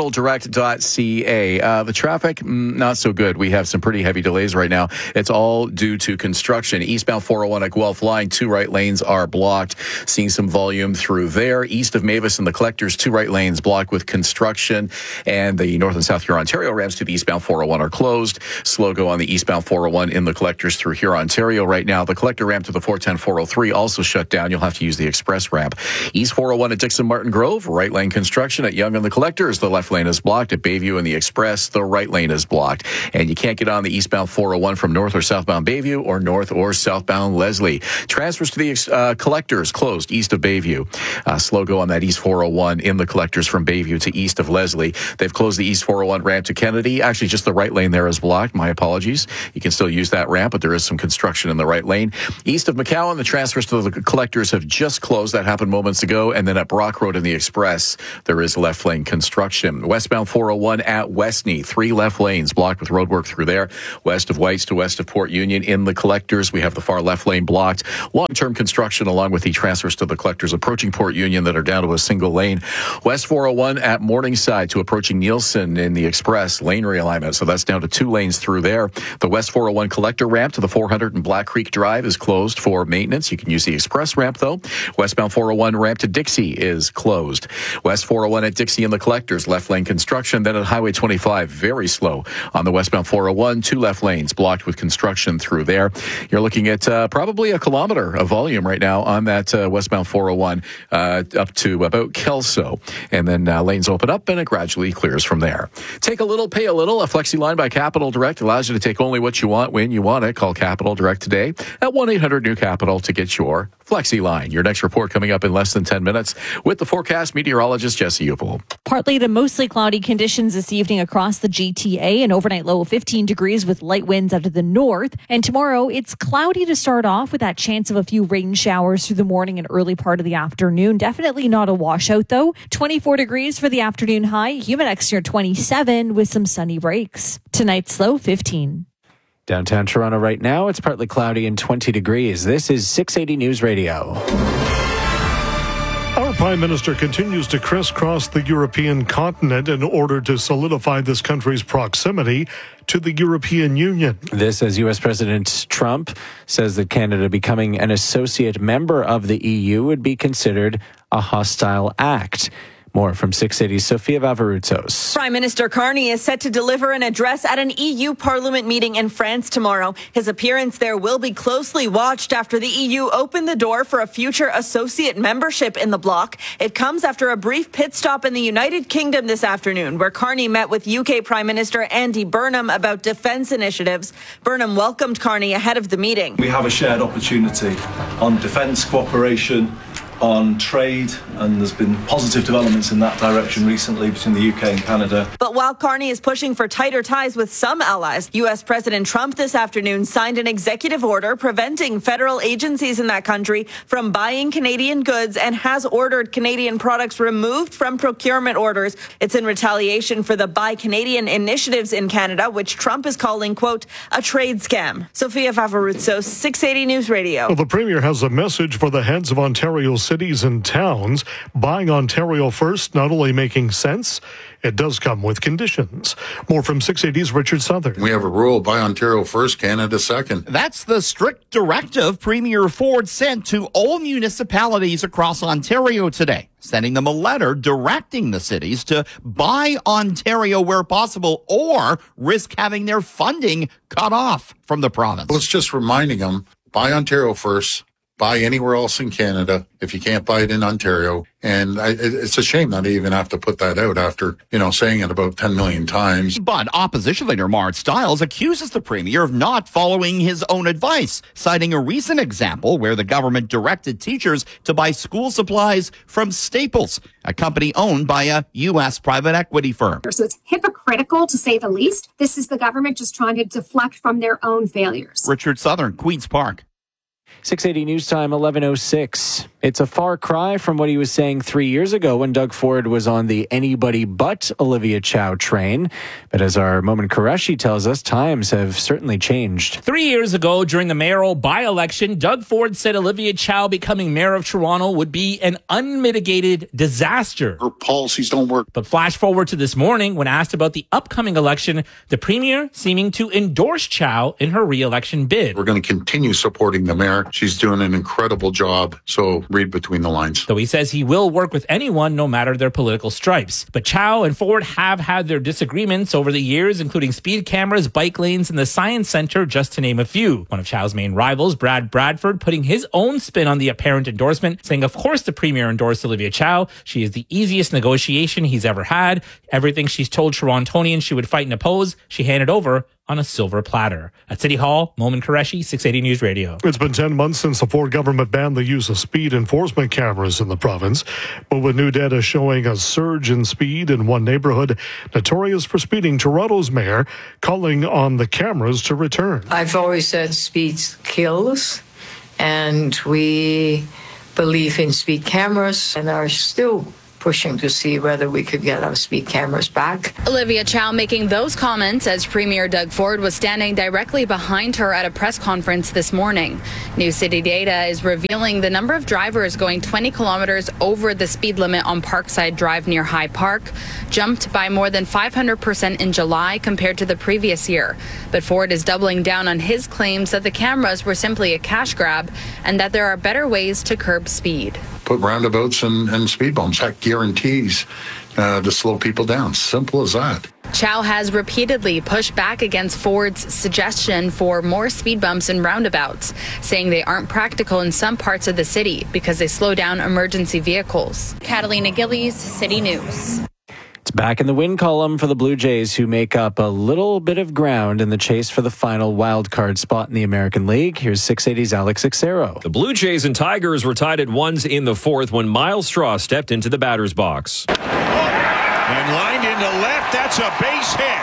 capitaldirect.ca. The traffic, not so good. We have some pretty heavy delays right now. It's all due to construction. Eastbound 401 at Guelph Line, 2 right lanes are blocked. Seeing some volume through there. East of Mavis and the Collectors, 2 right lanes blocked with construction. And the North and South Huron Ontario ramps to the eastbound 401 are closed. Slow go on the eastbound 401 in the Collectors through Huron Ontario right now. The Collector ramp to the 410-403 also shut down. You'll have to use the express ramp. East 401 at Dixon Martin Grove, right lane construction at Yonge and the Collectors. The left lane is blocked. At Bayview and the Express, the right lane is blocked. And you can't get on the eastbound 401 from north or southbound Bayview or north or southbound Leslie. Transfers to the Collectors closed east of Bayview. Slow go on that east 401 in the Collectors from Bayview to east of Leslie. They've closed the east 401 ramp to Kennedy. Actually, just the right lane there is blocked. My apologies. You can still use that ramp, but there is some construction in the right lane. East of McCowan, the transfers to the Collectors have just closed. That happened moments ago. And then at Brock Road in the Express, there is left lane construction. Westbound 401 at Westney, 3 left lanes blocked with roadwork through there. West of Whites to west of Port Union in the Collectors, we have the far left lane blocked. Long-term construction along with the transfers to the Collectors approaching Port Union that are down to a single lane. West 401 at Morningside to approaching Nielsen in the Express, lane realignment. So that's down to 2 lanes through there. The West 401 Collector ramp to the 400 and Black Creek Drive is closed for maintenance. You can use the Express ramp though. Westbound 401 ramp to Dixie is closed. West 401 at Dixie in the Collectors, left lane construction. Then at Highway 25, very slow on the westbound 401, 2 left lanes blocked with construction through there. You're looking at probably a kilometer of volume right now on that westbound 401 up to about Kelso. And then lanes open up and it gradually clears from there. Take a little, pay a little. A Flexi line by Capital Direct allows you to take only what you want when you want it. Call Capital Direct today at 1-800-NEW-CAPITAL to get your Flexi line. Your next report coming up in less than 10 minutes with the forecast meteorologist Jesse Upel. Partly to mostly cloudy conditions this evening across the GTA. An overnight low of 15 degrees with light winds out of the north. And tomorrow it's cloudy to start off with that chance of a few rain showers through the morning and early part of the afternoon. Definitely not a washout though. 24 degrees for the afternoon high. Humidex near 27 with some sunny breaks. Tonight's low 15. Downtown Toronto right now, it's partly cloudy and 20 degrees. This is 680 News Radio. Our Prime Minister continues to crisscross the European continent in order to solidify this country's proximity to the European Union. This as U.S. President Trump says that Canada becoming an associate member of the EU would be considered a hostile act. More from 680's Sophia Vavarutsos. Prime Minister Carney is set to deliver an address at an EU Parliament meeting in France tomorrow. His appearance there will be closely watched after the EU opened the door for a future associate membership in the bloc. It comes after a brief pit stop in the United Kingdom this afternoon, where Carney met with UK Prime Minister Andy Burnham about defence initiatives. Burnham welcomed Carney ahead of the meeting. We have a shared opportunity on defence cooperation, on trade, and there's been positive developments in that direction recently between the UK and Canada. But while Carney is pushing for tighter ties with some allies, U.S. President Trump this afternoon signed an executive order preventing federal agencies in that country from buying Canadian goods and has ordered Canadian products removed from procurement orders. It's in retaliation for the Buy Canadian initiatives in Canada, which Trump is calling, quote, a trade scam. Sophia Vavarutsos, 680 News Radio. Well, the Premier has a message for the heads of Ontario's cities and towns. Buying Ontario first not only making sense, it does come with conditions. More from 680's Richard Southern. We have a rule, buy Ontario first, Canada second. That's the strict directive Premier Ford sent to all municipalities across Ontario today, sending them a letter directing the cities to buy Ontario where possible or risk having their funding cut off from the province. Well, it's just reminding them, buy Ontario first, buy anywhere else in Canada if you can't buy it in Ontario. And it's a shame that I even have to put that out after, saying it about 10 million times. But opposition leader Marit Stiles accuses the Premier of not following his own advice, citing a recent example where the government directed teachers to buy school supplies from Staples, a company owned by a U.S. private equity firm. So it's hypocritical, to say the least. This is the government just trying to deflect from their own failures. Richard Southern, Queen's Park. 680 News Time, 11:06. It's a far cry from what he was saying 3 years ago when Doug Ford was on the anybody but Olivia Chow train. But as our Momin Qureshi tells us, times have certainly changed. 3 years ago, during the mayoral by-election, Doug Ford said Olivia Chow becoming mayor of Toronto would be an unmitigated disaster. Her policies don't work. But flash forward to this morning, when asked about the upcoming election, the premier seeming to endorse Chow in her re-election bid. We're going to continue supporting the mayor. She's doing an incredible job, so read between the lines. Though he says he will work with anyone, no matter their political stripes. But Chow and Ford have had their disagreements over the years, including speed cameras, bike lanes, and the Science Centre, just to name a few. One of Chow's main rivals, Brad Bradford, putting his own spin on the apparent endorsement, saying of course the premier endorsed Olivia Chow. She is the easiest negotiation he's ever had. Everything she's told Torontonians she would fight and oppose, she handed over on a silver platter. At City Hall, Momin Qureshi, 680 News Radio. It's been 10 months since the Ford government banned the use of speed enforcement cameras in the province. But with new data showing a surge in speed in one neighborhood notorious for speeding, Toronto's mayor calling on the cameras to return. I've always said speed kills, and we believe in speed cameras and are still pushing to see whether we could get our speed cameras back. Olivia Chow making those comments as Premier Doug Ford was standing directly behind her at a press conference this morning. New city data is revealing the number of drivers going 20 kilometers over the speed limit on Parkside Drive near High Park jumped by more than 500% in July compared to the previous year. But Ford is doubling down on his claims that the cameras were simply a cash grab and that there are better ways to curb speed. Put roundabouts and speed bumps. That guarantees to slow people down. Simple as that. Chow has repeatedly pushed back against Ford's suggestion for more speed bumps and roundabouts, saying they aren't practical in some parts of the city because they slow down emergency vehicles. Catalina Gillies, City News. It's back in the win column for the Blue Jays, who make up a little bit of ground in the chase for the final wild card spot in the American League. Here's 680's Alex Xero. The Blue Jays and Tigers were tied at ones in the fourth when Miles Straw stepped into the batter's box. And lined into left, that's a base hit.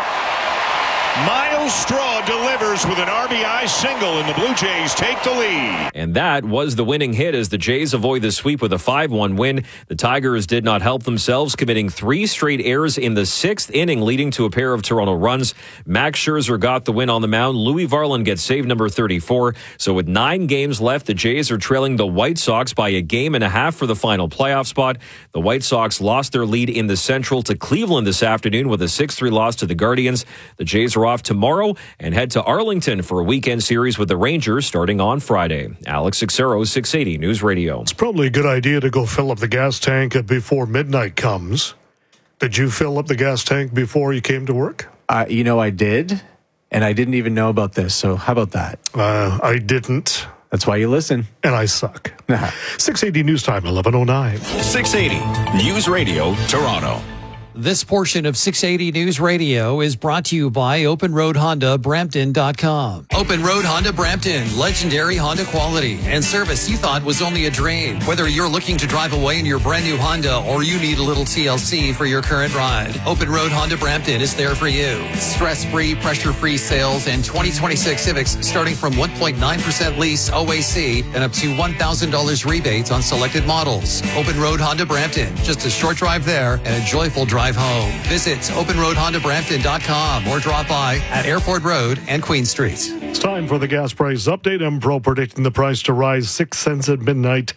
Miles Straw delivers with an RBI single, and the Blue Jays take the lead. And that was the winning hit as the Jays avoid the sweep with a 5-1 win. The Tigers did not help themselves, committing 3 straight errors in the 6th inning, leading to a pair of Toronto runs. Max Scherzer got the win on the mound. Louis Varland gets save number 34. So with 9 games left, the Jays are trailing the White Sox by a game and a half for the final playoff spot. The White Sox lost their lead in the Central to Cleveland this afternoon with a 6-3 loss to the Guardians. The Jays are off tomorrow and head to Arlington for a weekend series with the Rangers starting on Friday. Alex Xero, 680 News Radio. It's probably a good idea to go fill up the gas tank before midnight comes. Did you fill up the gas tank before you came to work? I did, and I didn't even know about this, so how about that? I didn't. That's why you listen. And I suck. 680 News Time, 11:09. 680 News Radio, Toronto. This portion of 680 News Radio is brought to you by Open Road Honda, Brampton.com. Open Road Honda Brampton, legendary Honda quality and service you thought was only a dream. Whether you're looking to drive away in your brand new Honda or you need a little TLC for your current ride, Open Road Honda Brampton is there for you. Stress-free, pressure-free sales and 2026 Civics starting from 1.9% lease OAC and up to $1,000 rebates on selected models. Open Road Honda Brampton, just a short drive there and a joyful drive home. Visit openroadhondabrampton.com or drop by at Airport Road and Queen Street. It's time for the gas price update. Empro predicting the price to rise 6 cents at midnight,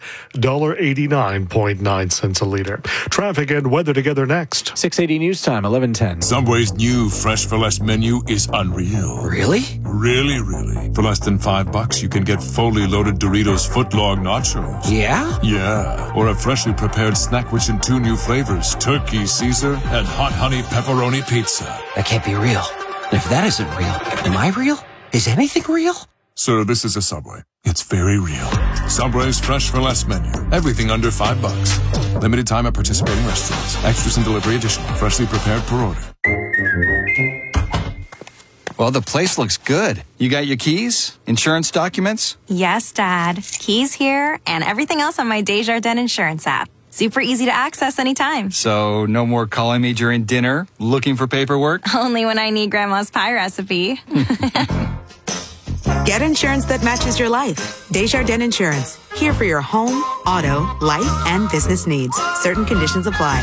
$1.89.9 cents a liter. Traffic and weather together next. 680 News Time, 11:10. Subway's new Fresh for Less menu is unreal. Really? Really. For less than $5, you can get fully loaded Doritos footlong nachos. Yeah? Yeah. Or a freshly prepared snack rich in 2 new flavors, turkey Caesar and hot honey pepperoni pizza. That can't be real. And if that isn't real, am I real? Is anything real? Sir, this is a Subway. It's very real. Subway's Fresh for Less menu. Everything under $5. Limited time at participating restaurants. Extras and delivery additional. Freshly prepared per order. Well, the place looks good. You got your keys? Insurance documents? Yes, Dad. Keys here and everything else on my Desjardins insurance app. Super easy to access anytime. So no more calling me during dinner, looking for paperwork? Only when I need Grandma's pie recipe. Get insurance that matches your life. Desjardins Insurance. Here for your home, auto, life, and business needs. Certain conditions apply.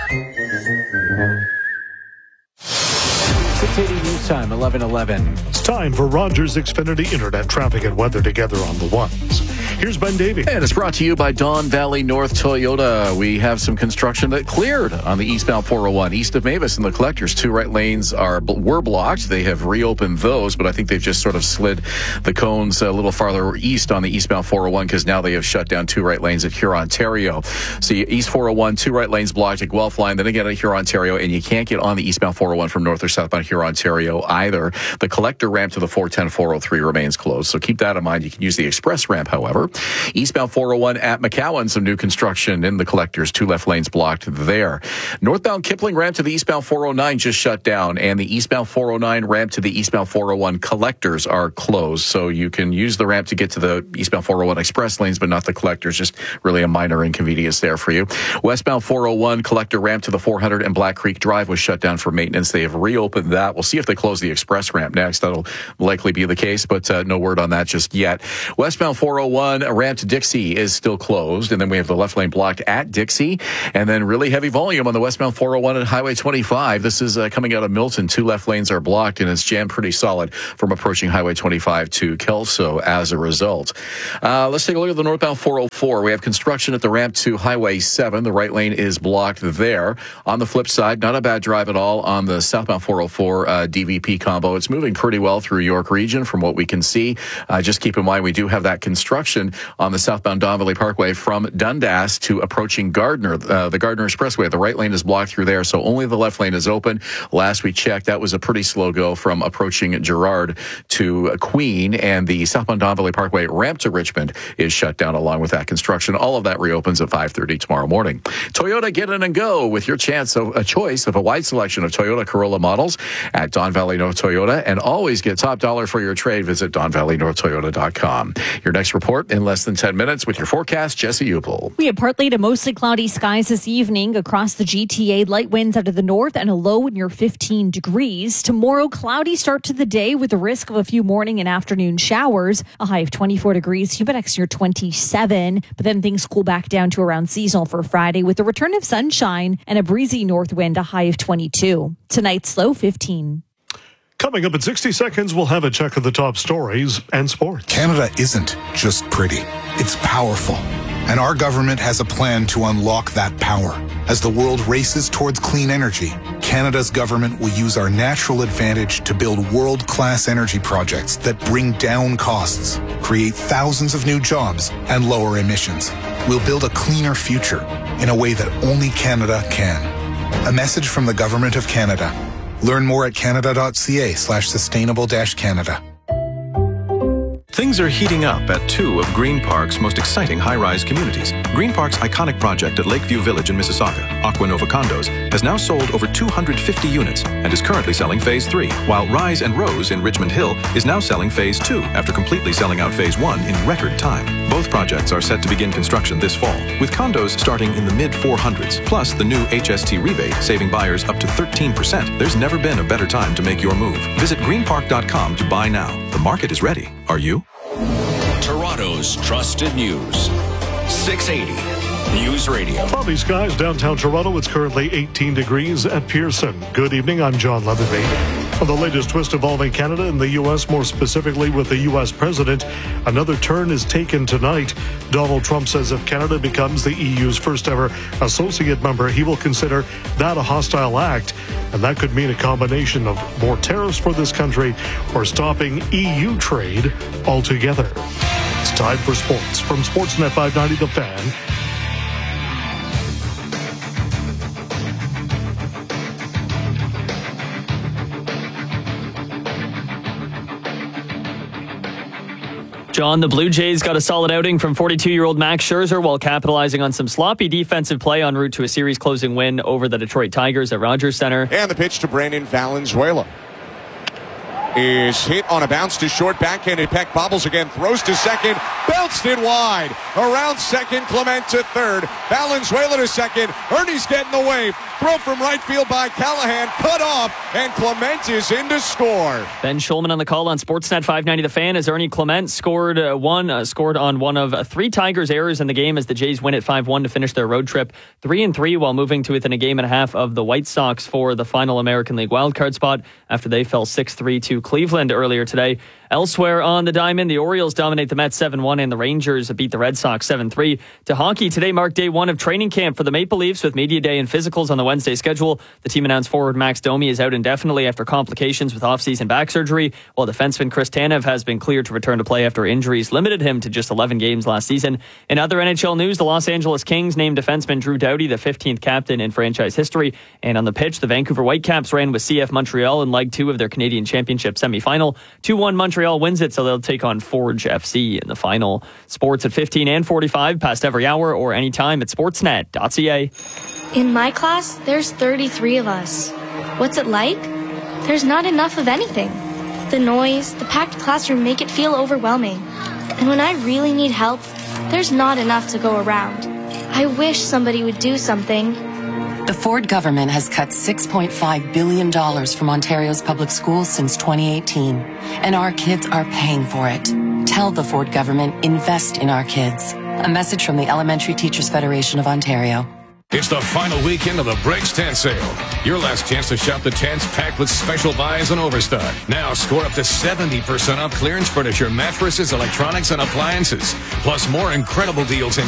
680 News Time, 11:11. It's time for Rogers Xfinity Internet traffic and weather together on the ones. Here's Ben Davey. And it's brought to you by Don Valley North Toyota. We have some construction that cleared on the eastbound 401 east of Mavis and the Collectors. 2 right lanes were blocked. They have reopened those, but I think they've just sort of slid the cones a little farther east on the eastbound 401 because now they have shut down 2 right lanes at Huron, Ontario. So East 401, 2 right lanes blocked at Guelph Line, then again at Huron, Ontario, and you can't get on the eastbound 401 from north or southbound Huron, Ontario either. The Collector ramp to the 410, 403 remains closed, so keep that in mind. You can use the express ramp, however. Eastbound 401 at McCowan, some new construction in the Collectors, 2 left lanes blocked there. Northbound Kipling ramp to the eastbound 409 just shut down, and the eastbound 409 ramp to the eastbound 401 Collectors are closed, so you can use the ramp to get to the eastbound 401 express lanes, but not the Collectors. Just really a minor inconvenience there for you. Westbound 401 Collector ramp to the 400 and Black Creek Drive was shut down for maintenance. They have reopened that. We'll see if they close the express ramp next. That'll likely be the case, but no word on that just yet. Westbound 401 ramp to Dixie is still closed, and then we have the left lane blocked at Dixie, and then really heavy volume on the westbound 401 at Highway 25. This is coming out of Milton. 2 left lanes are blocked, and it's jammed pretty solid from approaching Highway 25 to Kelso as a result. Let's take a look at the northbound 404. We have construction at the ramp to Highway 7. The right lane is blocked there. On the flip side, not a bad drive at all on the southbound 404 DVP combo. It's moving pretty well through York Region from what we can see. Just keep in mind we do have that construction on the southbound Don Valley Parkway from Dundas to approaching Gardner, the Gardner Expressway. The right lane is blocked through there, so only the left lane is open. Last we checked, that was a pretty slow go from approaching Girard to Queen, and the southbound Don Valley Parkway ramp to Richmond is shut down along with that construction. All of that reopens at 5:30 tomorrow morning. Toyota, get in and go with your choice of a wide selection of Toyota Corolla models at Don Valley North Toyota, and always get top dollar for your trade. Visit DonValleyNorthToyota.com. Your next report in less than 10 minutes with your forecast, Jesse Upel. We have partly to mostly cloudy skies this evening across the GTA. Light winds out of the north and a low near 15 degrees. Tomorrow, cloudy start to the day with the risk of a few morning and afternoon showers. A high of 24 degrees, humidex near 27. But then things cool back down to around seasonal for Friday with the return of sunshine and a breezy north wind, a high of 22. Tonight's low 15. Coming up in 60 seconds, we'll have a check of the top stories and sports. Canada isn't just pretty. It's powerful. And our government has a plan to unlock that power. As the world races towards clean energy, Canada's government will use our natural advantage to build world-class energy projects that bring down costs, create thousands of new jobs, and lower emissions. We'll build a cleaner future in a way that only Canada can. A message from the Government of Canada. Learn more at canada.ca/sustainable-Canada. Things are heating up at 2 of Green Park's most exciting high-rise communities. Green Park's iconic project at Lakeview Village in Mississauga, Aqua Nova Condos, has now sold over 250 units and is currently selling Phase 3, while Rise and Rose in Richmond Hill is now selling Phase 2 after completely selling out Phase 1 in record time. Both projects are set to begin construction this fall, with condos starting in the mid-400s, plus the new HST rebate saving buyers up to 13%. There's never been a better time to make your move. Visit greenpark.com to buy now. The market is ready. Are you? Toronto's trusted news. 680 News Radio. Cloudy skies downtown Toronto. It's currently 18 degrees at Pearson. Good evening. I'm John Leatherby. On the latest twist involving Canada and the U.S., more specifically with the U.S. president, another turn is taken tonight. Donald Trump says if Canada becomes the EU's first ever associate member, he will consider that a hostile act. And that could mean a combination of more tariffs for this country or stopping EU trade altogether. It's time for sports. From Sportsnet 590, The Fan. John, the Blue Jays got a solid outing from 42-year-old Max Scherzer while capitalizing on some sloppy defensive play en route to a series-closing win over the Detroit Tigers at Rogers Center. And the pitch to Brandon Valenzuela is hit on a bounce to short, backhanded peck, bobbles again, throws to second, bounced it wide. Around second, Clement to third, Valenzuela to second, Ernie's getting the wave. Throw from right field by Callahan, cut off, and Clement is in to score. Ben Schulman on the call on Sportsnet 590 The Fan as Ernie Clement scored on one of three Tigers errors in the game as the Jays win at 5-1 to finish their road trip 3-3 while moving to within a game and a half of the White Sox for the final American League wildcard spot after they fell 6-3 to Cleveland earlier today. Elsewhere on the diamond, the Orioles dominate the Mets 7-1 and the Rangers beat the Red Sox 7-3. To hockey, today marked day one of training camp for the Maple Leafs with media day and physicals on the Wednesday schedule. The team announced forward Max Domi is out indefinitely after complications with off-season back surgery, while defenseman Chris Tanev has been cleared to return to play after injuries limited him to just 11 games last season. In other NHL news, the Los Angeles Kings named defenseman Drew Doughty the 15th captain in franchise history. And on the pitch, the Vancouver Whitecaps ran with CF Montreal in Leg 2 of their Canadian Championship semifinal. 2-1 Montreal wins it, so they'll take on Forge FC in the final. Sports at 15 and 45, past every hour or anytime at sportsnet.ca. In my class, there's 33 of us. What's it like? There's not enough of anything. The noise, the packed classroom make it feel overwhelming. And when I really need help, there's not enough to go around. I wish somebody would do something. The Ford government has cut $6.5 billion from Ontario's public schools since 2018, and our kids are paying for it. Tell the Ford government, invest in our kids. A message from the Elementary Teachers Federation of Ontario. It's the final weekend of the Brakes Tent Sale. Your last chance to shop the tents packed with special buys and overstock. Now score up to 70% off clearance furniture, mattresses, electronics, and appliances. Plus more incredible deals in